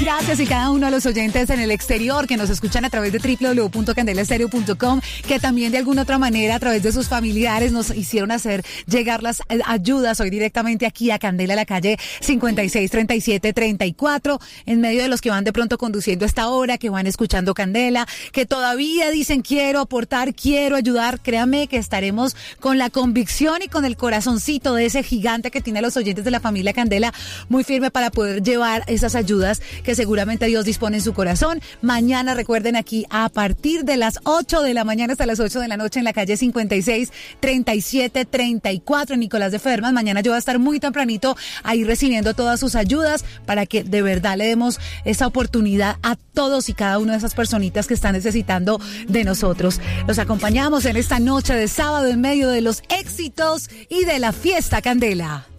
Gracias y cada uno de los oyentes en el exterior que nos escuchan a través de www.candelaestereo.com, que también de alguna otra manera a través de sus familiares nos hicieron hacer llegar las ayudas hoy directamente aquí a Candela, la calle 563734, en medio de los que van de pronto conduciendo a esta hora, que van escuchando Candela, que todavía dicen quiero aportar, quiero ayudar. Créame que estaremos con la convicción y con el corazoncito de ese gigante que tiene los oyentes de la familia Candela muy firme para poder llevar esas ayudas que seguramente Dios dispone en su corazón. Mañana recuerden aquí a partir de las 8 de la mañana hasta las 8 de la noche en la calle 563734 en Nicolás de Fermas. Mañana yo voy a estar muy tempranito ahí recibiendo todas sus ayudas para que de verdad le demos esa oportunidad a todos y cada una de esas personitas que están necesitando de nosotros. Los acompañamos en esta noche de sábado en medio de los éxitos y de la fiesta Candela.